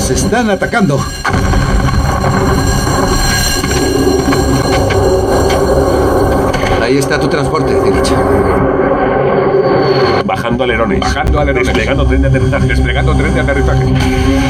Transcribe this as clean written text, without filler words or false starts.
Nos están atacando. Ahí está tu transporte, Dirich. Bajando alerones. Bajando alerones. Desplegando tren de aterrizaje. Desplegando tren de aterrizaje.